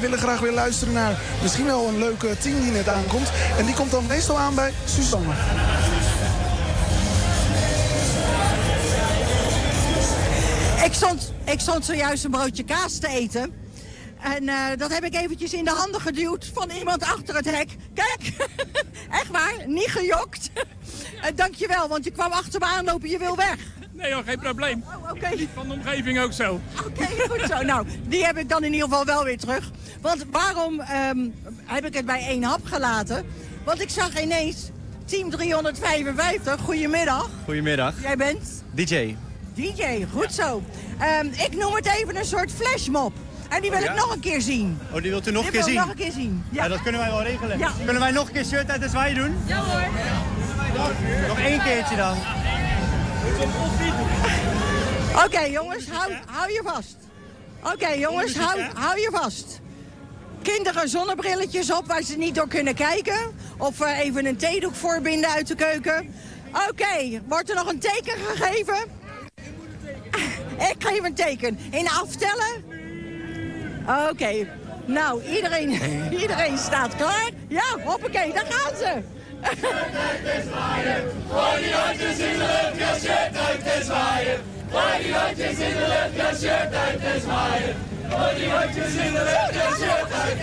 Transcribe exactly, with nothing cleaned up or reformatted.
willen graag weer luisteren naar misschien wel een leuke team die net aankomt. En die komt dan meestal aan bij Suzanne. Ik stond, ik stond zojuist een broodje kaas te eten. En uh, dat heb ik eventjes in de handen geduwd van iemand achter het hek. Kijk, echt waar, niet gejokt. uh, dankjewel, want je kwam achter me aanlopen, je wil weg. Nee hoor, geen probleem. Oh, oké. Okay. Van de omgeving ook zo. Oké, okay, goed zo. Nou, die heb ik dan in ieder geval wel weer terug. Want waarom um, heb ik het bij één hap gelaten? Want ik zag ineens team driehonderdvijfenvijftig. Goedemiddag. Goedemiddag. Jij bent? D J. D J, goed zo. Um, ik noem het even een soort flashmob. En die wil oh, ja? ik nog een keer zien. Oh, die wilt u nog die een keer zien? nog een keer zien. Ja. ja, dat kunnen wij wel regelen. Ja. Kunnen wij nog een keer shirt uit de zwaai doen? Ja hoor. Nog één keertje dan. Oké okay, jongens, hou, hou je vast. Oké okay, jongens, hou, hou je vast. Kinderen zonnebrilletjes op waar ze niet door kunnen kijken. Of uh, even een theedoek voorbinden uit de keuken. Oké, okay, wordt er nog een teken gegeven? Ik geef een teken. In aftellen? Oké. Okay. Nou, iedereen, iedereen staat klaar. Ja, hoppakee, daar gaan ze. Gooi die handjes in de lucht, je shirt uit te zwaaien. Gooi die handjes in de lucht, je shirt uit te zwaaien. Gooi die handjes in de lucht, je shirt uit te zwaaien.